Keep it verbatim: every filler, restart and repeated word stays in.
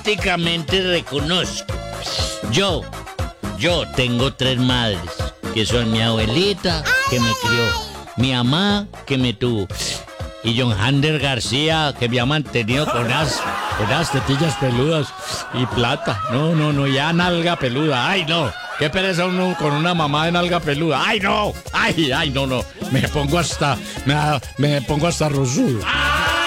públicamente reconozco. Yo, yo tengo tres madres, que son mi abuelita, que me crió, mi mamá, que me tuvo, y John Hander García, que me ha mantenido con unas, unas tetillas peludas y plata. No, no, no, ya nalga peluda. ¡Ay, no! ¡Qué pereza uno con una mamá de nalga peluda! ¡Ay, no! ¡Ay, ay, no, no! Me pongo hasta, me, me pongo hasta rosudo.